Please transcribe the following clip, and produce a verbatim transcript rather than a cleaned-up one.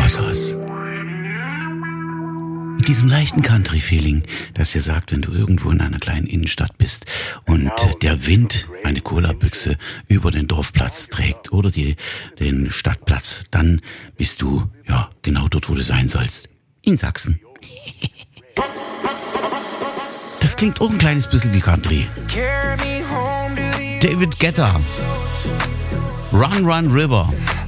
Texas. Mit diesem leichten Country-Feeling, das dir sagt, wenn du irgendwo in einer kleinen Innenstadt bist und der Wind eine Cola-Büchse über den Dorfplatz trägt oder die, den Stadtplatz, dann bist du ja genau dort, wo du sein sollst. In Sachsen. Das klingt auch ein kleines bisschen wie Country. David Guetta. Run, Run, River.